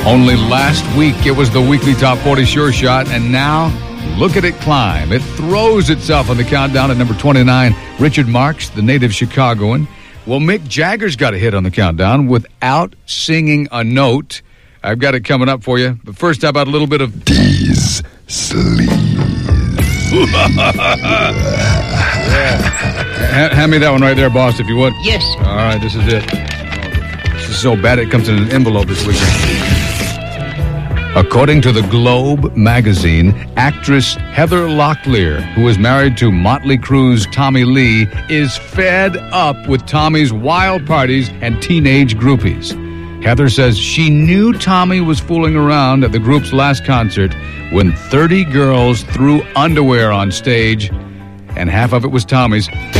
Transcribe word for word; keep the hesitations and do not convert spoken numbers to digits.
Only last week it was the weekly Top forty Sure Shot, and now look at it climb. It throws itself on the countdown at number twenty-nine. Richard Marx, the native Chicagoan. Well, Mick Jagger's got a hit on the countdown without singing a note. I've got it coming up for you. But first, how about a little bit of These Sleeves. yeah. Hand me that one right there, boss, if you would. Yes. All right, this is it. This is so bad it comes in an envelope this weekend. According to the Globe magazine, actress Heather Locklear, who is married to Motley Crue's Tommy Lee, is fed up with Tommy's wild parties and teenage groupies. Heather says she knew Tommy was fooling around at the group's last concert when thirty girls threw underwear on stage, and half of it was Tommy's.